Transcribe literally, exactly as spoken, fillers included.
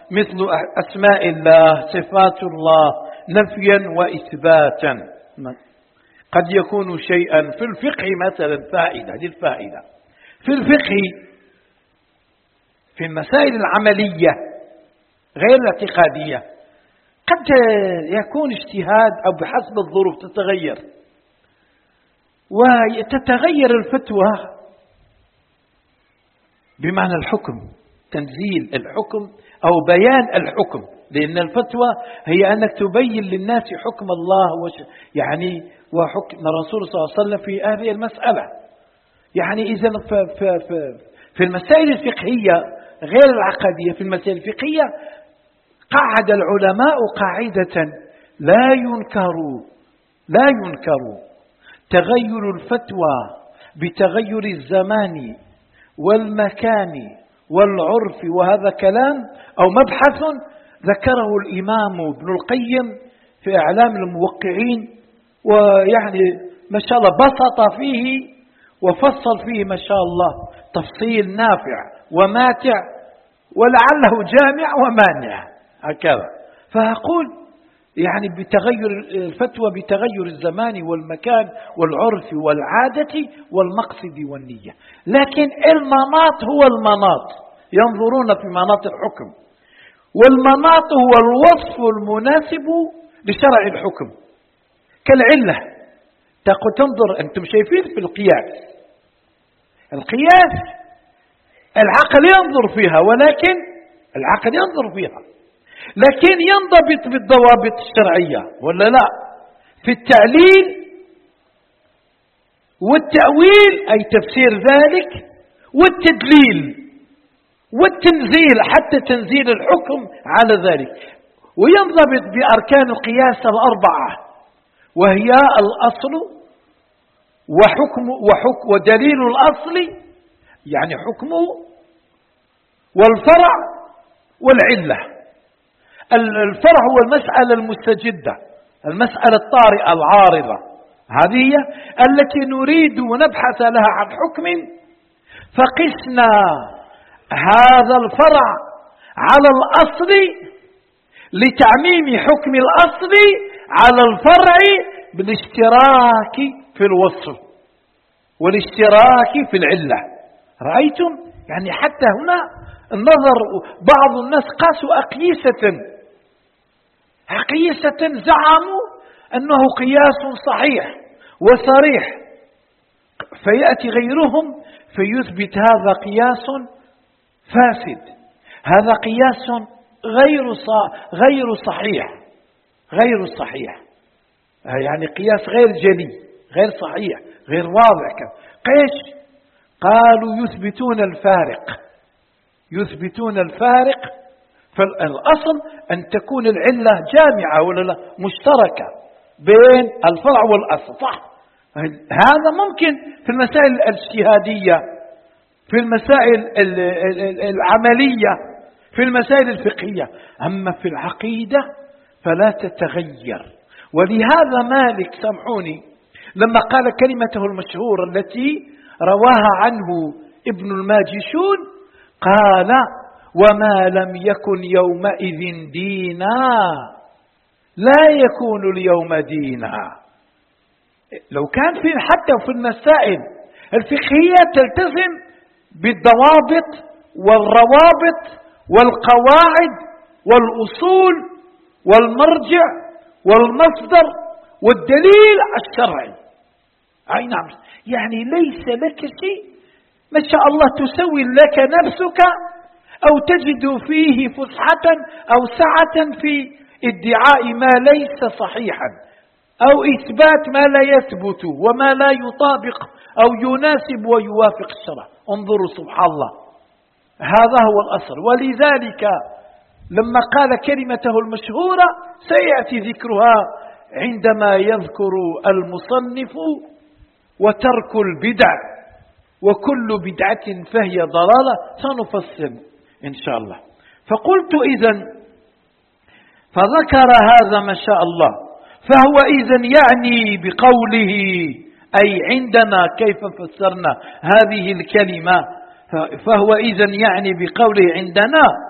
مثل أسماء الله، صفات الله، نفيا وإثباتا. قد يكون شيئا في الفقه مثلا فائدة، هذه الفائدة في الفقه في المسائل العملية غير الاعتقادية قد يكون اجتهاد أو بحسب الظروف تتغير، وتتغير الفتوى بمعنى الحكم، تنزيل الحكم أو بيان الحكم، لأن الفتوى هي أنك تبين للناس حكم الله وش يعني وحكم الرسول صلى الله عليه وسلم في هذه المسألة. يعني إذا في المسائل الفقهية غير العقدية، في المسائل الفقهية قعد العلماء قاعدة لا ينكر لا ينكر تغير الفتوى بتغير الزمان والمكان والعرف، وهذا كلام أو مبحث ذكره الإمام ابن القيم في إعلام الموقعين، ويعني ما شاء الله بسط فيه وفصل فيه ما شاء الله تفصيل نافع وماتع، ولعله جامع ومانع هكذا. فأقول يعني بتغير الفتوى بتغير الزمان والمكان والعرف والعادة والمقصد والنية، لكن المناط هو المناط، ينظرون في مناط الحكم، والمناط هو الوصف المناسب لشرع الحكم كالعلة. تقول تنظر، أنتم شايفين في القياس، القياس العقل ينظر فيها، ولكن العقل ينظر فيها لكن ينضبط بالضوابط الشرعية ولا لا؟ في التعليل والتأويل أي تفسير ذلك، والتدليل والتنزيل حتى تنزيل الحكم على ذلك، وينضبط بأركان القياس الأربعة، وهي الأصل وحكم وحكم ودليل الأصل يعني حكمه، والفرع والعلة. الفرع هو المسألة المستجدة، المسألة الطارئة العارضة، هذه التي نريد ونبحث لها عن حكم، فقسنا هذا الفرع على الأصل لتعميم حكم الأصل على الفرع بالاشتراك في الوصف والاشتراك في العلة. رأيتم؟ يعني حتى هنا النظر، بعض الناس قاسوا أقيسة أقيسة زعموا أنه قياس صحيح وصريح، فيأتي غيرهم فيثبت هذا قياس فاسد، هذا قياس غير غير صحيح غير صحيح يعني قياس غير جلي غير صحيح غير واضح. قيش قالوا يثبتون الفارق يثبتون الفارق فالأصل أن تكون العلة جامعة ولا لا مشتركة بين الفرع والأصل، صح؟ هذا ممكن في المسائل الاجتهادية، في المسائل العملية، في المسائل الفقهية، أما في العقيدة فلا تتغير. ولهذا مالك سامحوني لما قال كلمته المشهورة التي رواها عنه ابن الماجشون قال: وما لم يكن يومئذ دينا لا يكون اليوم دينا. لو كان في حتى في المسائل الفقهية تلتزم بالضوابط والروابط والقواعد والأصول والمرجع والمصدر والدليل الشرعي. أي نعم، يعني ليس لك شيء ما شاء الله تسوي لك نفسك أو تجد فيه فسحة أو سعة في ادعاء ما ليس صحيحا أو إثبات ما لا يثبت وما لا يطابق أو يناسب ويوافق الشرع. انظروا سبحان الله، هذا هو الأصل. ولذلك لما قال كلمته المشهورة سيأتي ذكرها عندما يذكر المصنف وترك البدع وكل بدعة فهي ضلالة، سنفصل إن شاء الله. فقلت إذن فذكر هذا ما شاء الله، فهو إذن يعني بقوله أي عندنا كيف فسرنا هذه الكلمة، فهو إذن يعني بقوله عندنا